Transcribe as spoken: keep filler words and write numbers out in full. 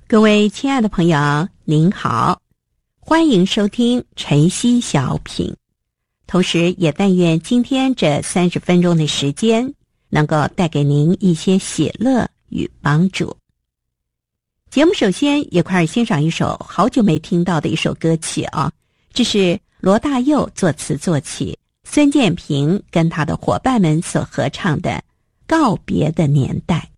各位亲爱的朋友，您好，欢迎收听晨曦小品。同时也但愿今天这三十分钟的时间能够带给您一些喜乐与帮助。节目首先也快欣赏一首好久没听到的一首歌曲啊，这是罗大佑作词作曲，孙建平跟他的伙伴们所合唱的《告别的年代》。